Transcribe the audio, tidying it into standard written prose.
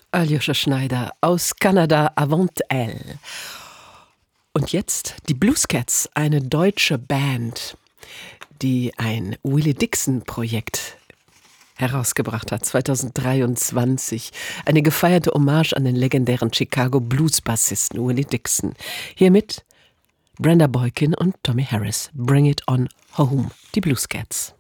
Aljoscha Schneider aus Kanada, Avant Elle. Und jetzt die Blues Cats, eine deutsche Band, die ein Willie Dixon-Projekt herausgebracht hat, 2023. Eine gefeierte Hommage an den legendären Chicago-Blues-Bassisten Willie Dixon. Hiermit Brenda Boykin und Tommy Harris. Bring It On Home, die Blues Cats.